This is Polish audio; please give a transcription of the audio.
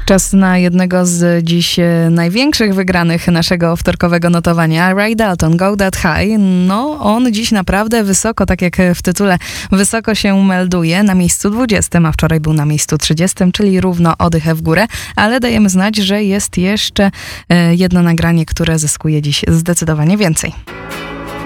Czas na jednego z dziś największych wygranych naszego wtorkowego notowania. Ray Dalton, Go That High. No, on dziś naprawdę wysoko, tak jak w tytule, wysoko się melduje. Na miejscu 20, a wczoraj był na miejscu 30, czyli równo odychę w górę. Ale dajemy znać, że jest jeszcze jedno nagranie, które zyskuje dziś zdecydowanie więcej.